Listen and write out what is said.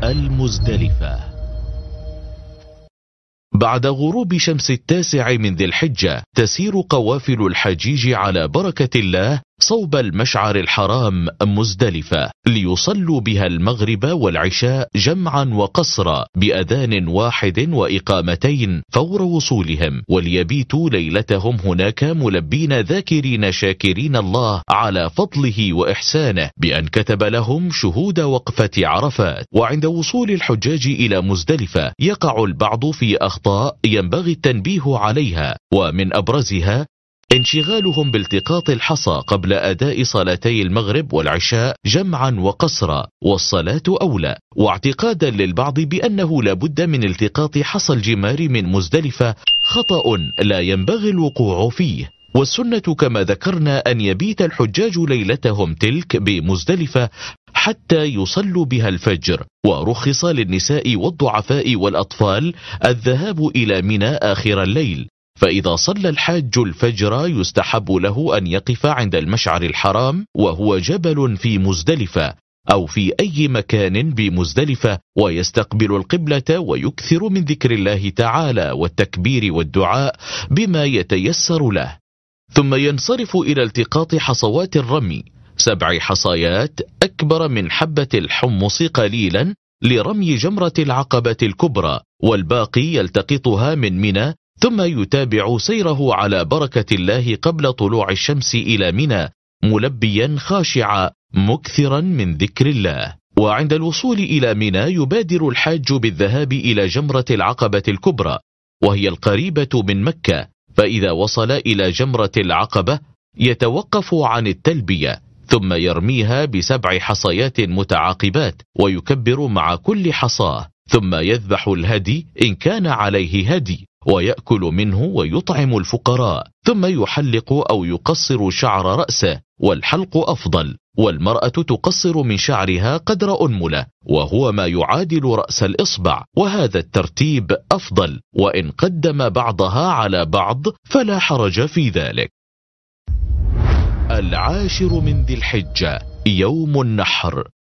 المزدلفة. بعد غروب شمس 9 من ذي الحجة تسير قوافل الحجيج على بركة الله صوب المشعر الحرام مزدلفة ليصلوا بها المغرب والعشاء جمعا وقصرا بأذان واحد وإقامتين فور وصولهم، وليبيتوا ليلتهم هناك ملبين ذاكرين شاكرين الله على فضله وإحسانه بأن كتب لهم شهود وقفة عرفات. وعند وصول الحجاج إلى مزدلفة يقع البعض في أخطاء ينبغي التنبيه عليها، ومن أبرزها انشغالهم بالتقاط الحصى قبل أداء صلاتي المغرب والعشاء جمعا وقصرا، والصلاة أولى، واعتقادا للبعض بأنه لابد من التقاط حصى الجمار من مزدلفة، خطأ لا ينبغي الوقوع فيه. والسنة كما ذكرنا أن يبيت الحجاج ليلتهم تلك بمزدلفة حتى يصلوا بها الفجر، ورخص للنساء والضعفاء والأطفال الذهاب إلى منى آخر الليل، فإذا صلى الحاج الفجر يستحب له أن يقف عند المشعر الحرام وهو جبل في مزدلفة أو في أي مكان بمزدلفة، ويستقبل القبلة ويكثر من ذكر الله تعالى والتكبير والدعاء بما يتيسر له، ثم ينصرف إلى التقاط حصوات الرمي 7 حصايات أكبر من حبة الحمص قليلا لرمي جمرة العقبة الكبرى، والباقي يلتقطها من منى، ثم يتابع سيره على بركة الله قبل طلوع الشمس إلى منى ملبيا خاشعا مكثرا من ذكر الله. وعند الوصول إلى منى يبادر الحاج بالذهاب إلى جمرة العقبة الكبرى وهي القريبة من مكة، فإذا وصل إلى جمرة العقبة يتوقف عن التلبية ثم يرميها ب7 حصيات متعاقبات ويكبر مع كل حصاه، ثم يذبح الهدي إن كان عليه هدي ويأكل منه ويطعم الفقراء، ثم يحلق أو يقصر شعر رأسه، والحلق أفضل، والمرأة تقصر من شعرها قدر أنملة وهو ما يعادل رأس الإصبع، وهذا الترتيب أفضل، وإن قدم بعضها على بعض فلا حرج في ذلك. 10 من ذي الحجة يوم النحر.